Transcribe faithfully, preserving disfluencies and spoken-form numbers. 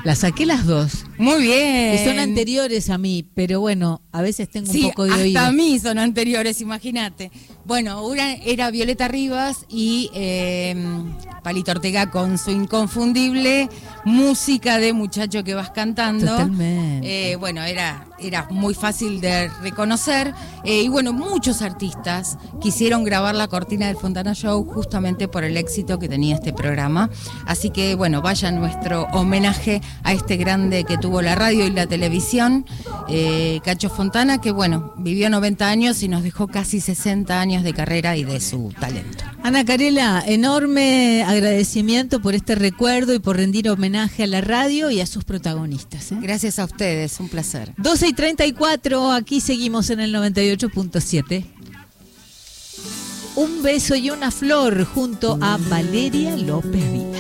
Las saqué las dos. Muy bien. Que son anteriores a mí, pero bueno, a veces tengo sí, un poco de hasta oído. a mí son anteriores, imagínate. Bueno, una era Violeta Rivas y eh, Palito Ortega con su inconfundible música de Muchacho que vas cantando. Totalmente. Eh, bueno, era, era muy fácil de reconocer. Eh, y bueno, muchos artistas quisieron grabar la cortina del Fontana Show justamente por el éxito que tenía este programa. Así que bueno, vaya nuestro homenaje a este grande que tuvo la radio y la televisión, eh, Cacho Fontana, que bueno, vivió noventa años y nos dejó casi sesenta años de carrera y de su talento. Ana Carela, enorme agradecimiento por este recuerdo y por rendir homenaje a la radio y a sus protagonistas, ¿eh? Gracias a ustedes, un placer. doce y treinta y cuatro, aquí seguimos en el noventa y ocho punto siete. Un beso y una flor junto a Valeria López Vives.